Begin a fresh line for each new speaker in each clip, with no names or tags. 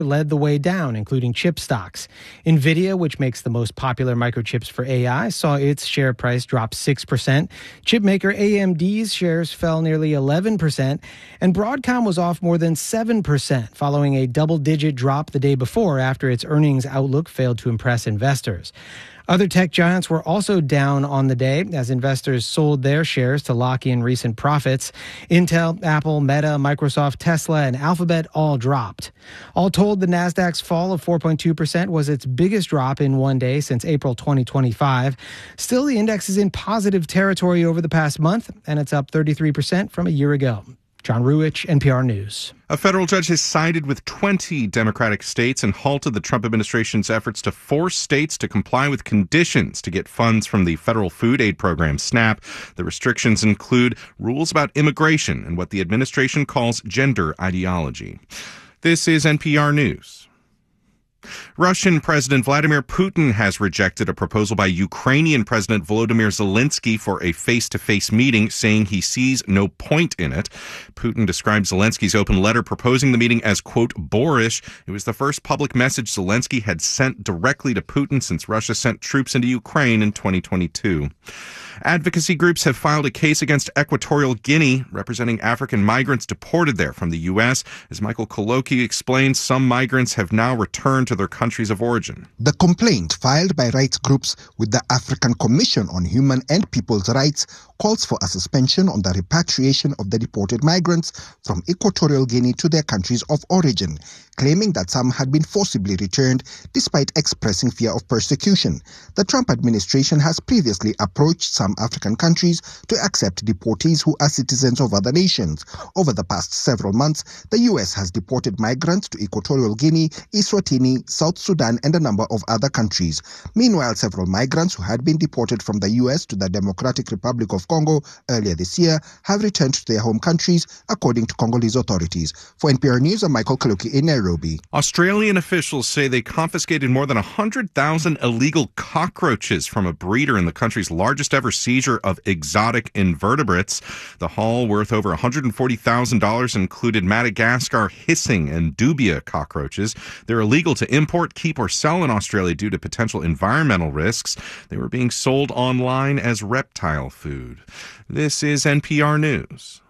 led the way down, including chip stocks. NVIDIA, which makes the most popular microchips for AI, saw its share price drop 6%. Chipmaker AMD's shares fell nearly 11%, and Broadcom was off more than 7%, following a double-digit drop the day before after its earnings outlook failed to impress investors. Other tech giants were also down on the day as investors sold their shares to lock in recent profits. Intel, Apple, Meta, Microsoft, Tesla, and Alphabet all dropped. All told, the Nasdaq's fall of 4.2% was its biggest drop in one day since April 2025. Still, the index is in positive territory over the past month, and it's up 33% from a year ago. John Ruwich, NPR News.
A federal judge has sided with 20 Democratic states and halted the Trump administration's efforts to force states to comply with conditions to get funds from the federal food aid program, SNAP. The restrictions include rules about immigration and what the administration calls gender ideology. This is NPR News. Russian President Vladimir Putin has rejected a proposal by Ukrainian President Volodymyr Zelensky for a face-to-face meeting, saying he sees no point in it. Putin described Zelensky's open letter proposing the meeting as, quote, boorish. It was the first public message Zelensky had sent directly to Putin since Russia sent troops into Ukraine in 2022. Advocacy groups have filed a case against Equatorial Guinea, representing African migrants deported there from the U.S. As Michael Koloki explains, some migrants have now returned to their countries of origin.
The complaint filed by rights groups with the African Commission on Human and People's Rights calls for a suspension on the repatriation of the deported migrants from Equatorial Guinea to their countries of origin, claiming that some had been forcibly returned despite expressing fear of persecution. The Trump administration has previously approached some African countries to accept deportees who are citizens of other nations. Over the past several months, the U.S. has deported migrants to Equatorial Guinea, Eswatini, South Sudan, and a number of other countries. Meanwhile, several migrants who had been deported from the U.S. to the Democratic Republic of Congo earlier this year have returned to their home countries, according to Congolese authorities. For NPR News, I'm Michael Kaluki in Nairobi.
Australian officials say they confiscated more than 100,000 illegal cockroaches from a breeder in the country's largest ever seizure of exotic invertebrates. The haul, worth over $140,000, included Madagascar hissing and dubia cockroaches. They're illegal to import, keep, or sell in Australia due to potential environmental risks. They were being sold online as reptile food. This is NPR News.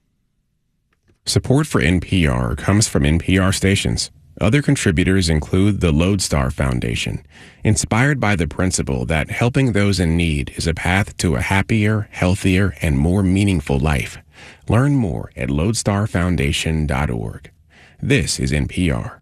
Support for NPR comes from NPR stations. Other contributors include the Lodestar Foundation, inspired by the principle that helping those in need is a path to a happier, healthier, and more meaningful life. Learn more at lodestarfoundation.org. This is NPR.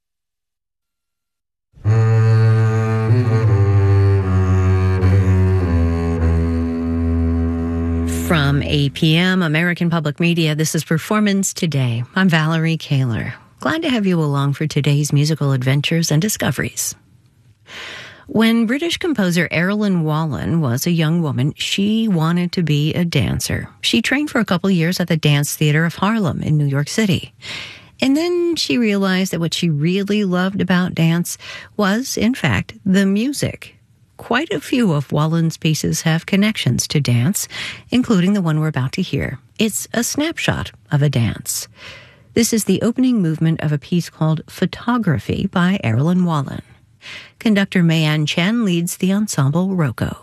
From APM, American Public Media, this is Performance Today. I'm Valerie Kaler. Glad to have you along for today's musical adventures and discoveries. When British composer Erilyn Wallen was a young woman, she wanted to be a dancer. She trained for a couple years at the Dance Theater of Harlem in New York City. And then she realized that what she really loved about dance was, in fact, the music. Quite a few of Wallen's pieces have connections to dance, including the one we're about to hear. It's a snapshot of a dance. This is the opening movement of a piece called Photography by Erilyn Wallen. Conductor Mayan Chen leads the ensemble Rocco.